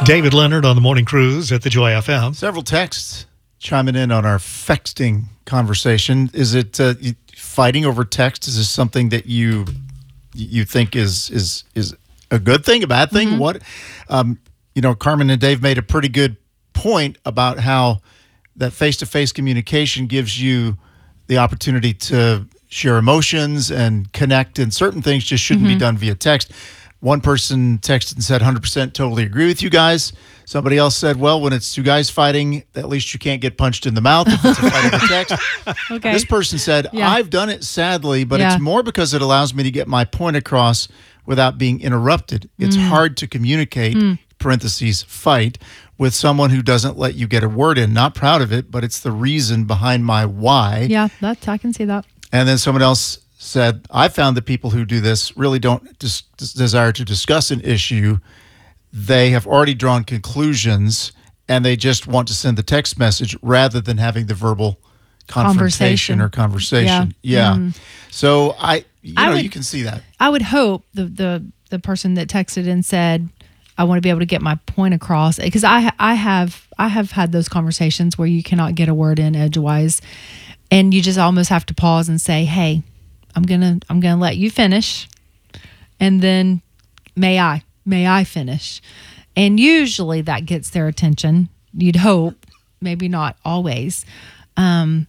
David Leonard on the Morning Cruise at the Joy FM. Several texts chiming in on our texting conversation. Is it fighting over text? Is this something that you think is a good thing, a bad thing? Mm-hmm. What Carmen and Dave made a pretty good point about how that face-to-face communication gives you the opportunity to share emotions and connect, and certain things just shouldn't be done via text. One person texted and said, 100% totally agree with you guys. Somebody else said, well, when it's two guys fighting, at least you can't get punched in the mouth if it's a fight over text. Okay. This person said, I've done it sadly, but it's more because it allows me to get my point across without being interrupted. It's hard to communicate, parentheses, fight, with someone who doesn't let you get a word in. Not proud of it, but it's the reason behind my why. Yeah, I can see that. And then someone else said, I found that people who do this really don't desire to discuss an issue. They have already drawn conclusions, and they just want to send the text message rather than having the verbal confrontation or conversation. Yeah. So you can see that. I would hope the person that texted and said, I want to be able to get my point across, because I have had those conversations where you cannot get a word in edgewise, and you just almost have to pause and say, hey, I'm gonna let you finish, and then may I finish. And usually that gets their attention. You'd hope, maybe not always. I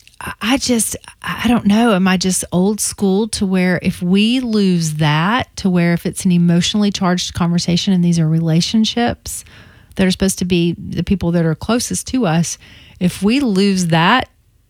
don't know. Am I just old school to where if we lose that, to where if it's an emotionally charged conversation and these are relationships that are supposed to be the people that are closest to us, if we lose that,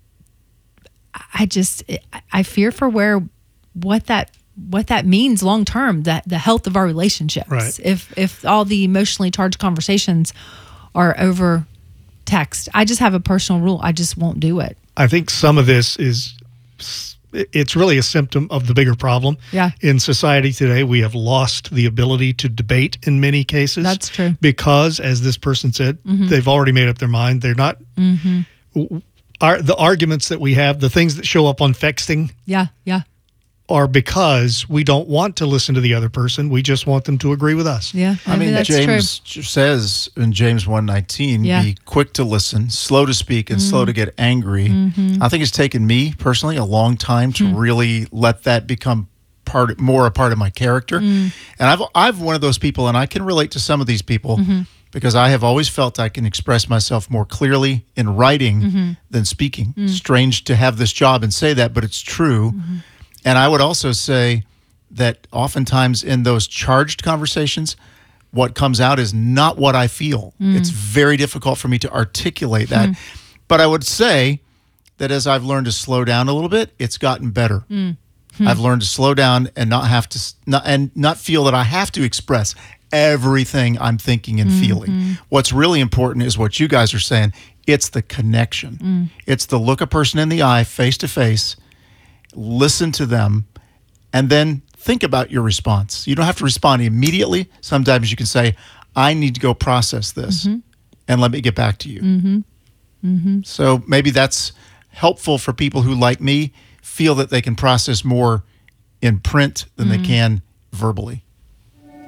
I fear for what that means long term, that the health of our relationships. Right. If all the emotionally charged conversations are over text, I just have a personal rule. I just won't do it. I think some of this it's really a symptom of the bigger problem. Yeah. In society today, we have lost the ability to debate in many cases. That's true. Because, as this person said, they've already made up their mind. They're not... The arguments that we have, the things that show up on texting, are because we don't want to listen to the other person. We just want them to agree with us. Yeah, I mean, that's James true. says in James 1:19, be quick to listen, slow to speak, and slow to get angry. I think it's taken me personally a long time to really let that become more a part of my character. And I've one of those people, and I can relate to some of these people. Because I have always felt I can express myself more clearly in writing than speaking. Strange to have this job and say that, but it's true. And I would also say that oftentimes in those charged conversations, what comes out is not what I feel. It's very difficult for me to articulate that. But I would say that as I've learned to slow down a little bit, it's gotten better. I've learned to slow down and not feel that I have to express everything I'm thinking and feeling. What's really important is what you guys are saying. It's the connection. It's the look a person in the eye, face to face, listen to them, and then think about your response. You don't have to respond immediately. Sometimes you can say, I need to go process this and let me get back to you. So maybe that's helpful for people who, like me, feel that they can process more in print than they can verbally.